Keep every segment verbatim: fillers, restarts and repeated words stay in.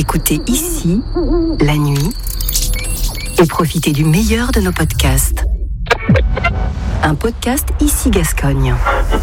Écoutez ici, la nuit, et profitez du meilleur de nos podcasts. Un podcast Ici Gascogne.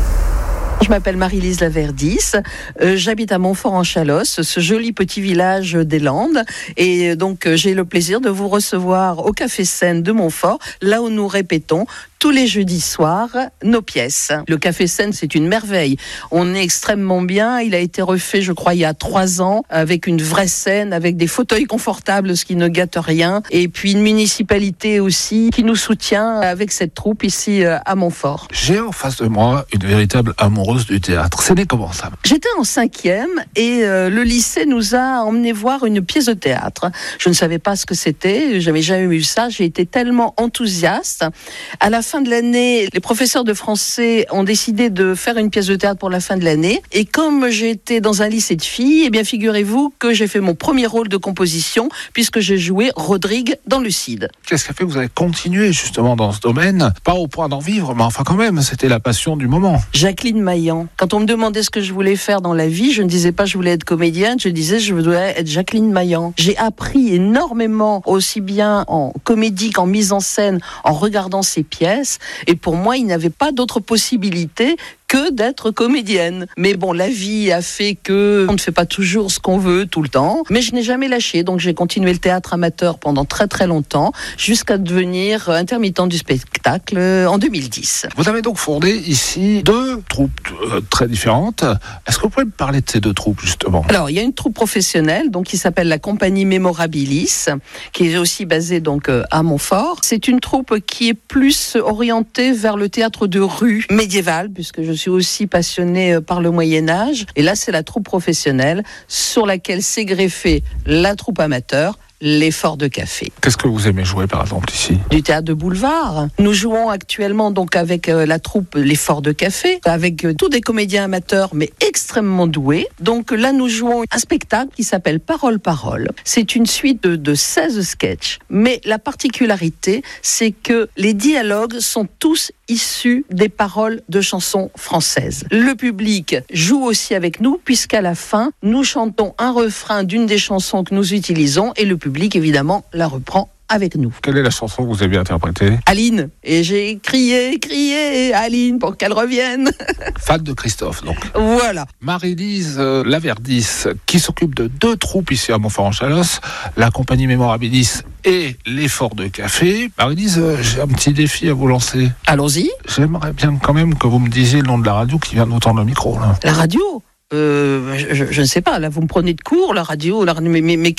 Je m'appelle Marie-Lise Laverdis, euh, j'habite à Montfort-en-Chalosse, ce joli petit village des Landes, et donc euh, j'ai le plaisir de vous recevoir au Café Seine de Montfort, là où nous répétons tous les jeudis soirs nos pièces. Le Café Seine, c'est une merveille. On est extrêmement bien. Il a été refait, je crois, il y a trois ans, avec une vraie scène, avec des fauteuils confortables, ce qui ne gâte rien, et puis une municipalité aussi qui nous soutient avec cette troupe ici euh, à Montfort. J'ai en face de moi une véritable amoureuse du théâtre. C'est né comment ça ? J'étais en cinquième et euh, le lycée nous a emmené voir une pièce de théâtre. Je ne savais pas ce que c'était, j'avais jamais vu ça. J'ai été tellement enthousiaste. À la fin de l'année, les professeurs de français ont décidé de faire une pièce de théâtre pour la fin de l'année. Et comme j'étais dans un lycée de filles, eh bien figurez-vous que j'ai fait mon premier rôle de composition puisque j'ai joué Rodrigue dans Le Cid. Qu'est-ce qui a fait que vous avez continué justement dans ce domaine ? Pas au point d'en vivre, mais enfin quand même, c'était la passion du moment. Jacqueline Maillan. Quand on me demandait ce que je voulais faire dans la vie, je ne disais pas je voulais être comédienne, je disais je voulais être Jacqueline Maillan. J'ai appris énormément, aussi bien en comédie qu'en mise en scène, en regardant ces pièces. Et pour moi, il n'y avait pas d'autre possibilité que d'être comédienne. Mais bon, la vie a fait que on ne fait pas toujours ce qu'on veut tout le temps. Mais je n'ai jamais lâché, donc j'ai continué le théâtre amateur pendant très très longtemps, jusqu'à devenir intermittente du spectacle en deux mille dix. Vous avez donc fondé ici deux troupes euh, très différentes. Est-ce que vous pouvez me parler de ces deux troupes justement ? Alors, il y a une troupe professionnelle, donc qui s'appelle la Compagnie Mémorabilis, qui est aussi basée donc à Montfort. C'est une troupe qui est plus orientée vers le théâtre de rue médiéval, puisque je suis Je suis aussi passionnée par le Moyen-Âge. Et là, c'est la troupe professionnelle sur laquelle s'est greffée la troupe amateur, l'Effort de Café. Qu'est-ce que vous aimez jouer par exemple ici ? Du théâtre de boulevard. Nous jouons actuellement donc avec euh, la troupe l'Effort de Café, avec euh, tous des comédiens amateurs mais extrêmement doués. Donc là, nous jouons un spectacle qui s'appelle Parole Parole. C'est une suite de, de seize sketchs. Mais la particularité, c'est que les dialogues sont tous issus des paroles de chansons françaises. Le public joue aussi avec nous puisqu'à la fin, nous chantons un refrain d'une des chansons que nous utilisons et le public, évidemment, la reprend avec nous. Quelle est la chanson que vous avez interprétée ? Aline. Et j'ai crié, crié, Aline, pour qu'elle revienne. Fan de Christophe, donc. Voilà. Marie-Lise euh, Laverdis, qui s'occupe de deux troupes ici à Montfort-en-Chalosse, la Compagnie Mémorabilis et l'Effort de Café. Marie-Lise, euh, j'ai un petit défi à vous lancer. Allons-y. J'aimerais bien quand même que vous me disiez le nom de la radio qui vient de vous tendre le micro, là. La radio ? Euh, je, je ne sais pas, là vous me prenez de court, la radio, la, mais, mais, mais